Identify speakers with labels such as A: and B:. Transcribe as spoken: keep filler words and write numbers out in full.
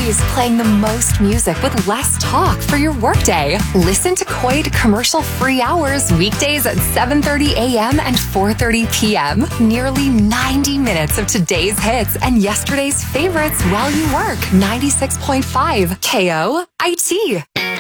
A: breeze, playing the most music with less talk for your workday. Listen to Coit commercial-free hours weekdays at seven thirty a.m. and four thirty p.m. Nearly ninety minutes of today's hits and yesterday's favorites while you work. ninety-six point five K O I T.